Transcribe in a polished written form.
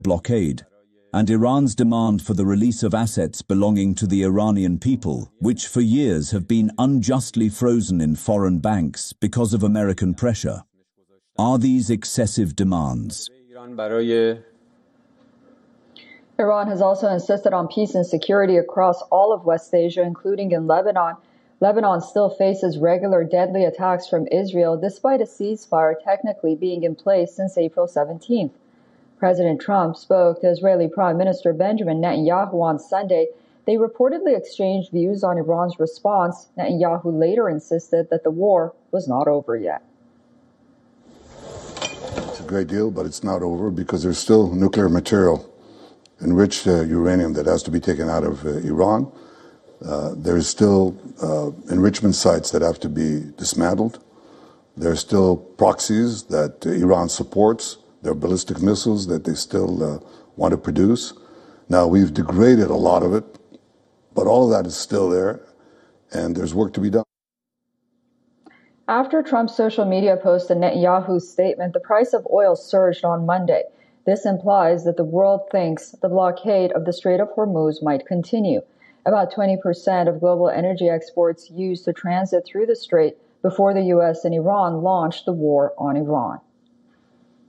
blockade, and Iran's demand for the release of assets belonging to the Iranian people, which for years have been unjustly frozen in foreign banks because of American pressure. Are these excessive demands? Iran has also insisted on peace and security across all of West Asia, including in Lebanon. Lebanon still faces regular deadly attacks from Israel, despite a ceasefire technically being in place since April 17th. President Trump spoke to Israeli Prime Minister Benjamin Netanyahu on Sunday. They reportedly exchanged views on Iran's response. Netanyahu later insisted that the war was not over yet. It's a great deal, but it's not over because there's still nuclear material, enriched uranium, that has to be taken out of Iran. There's still enrichment sites that have to be dismantled. There's still proxies that Iran supports. There are ballistic missiles that they still want to produce. Now, we've degraded a lot of it, but all of that is still there, and there's work to be done. After Trump's social media post and Netanyahu's statement, the price of oil surged on Monday. This implies that the world thinks the blockade of the Strait of Hormuz might continue. About 20% of global energy exports used to transit through the strait before the U.S. and Iran launched the war on Iran.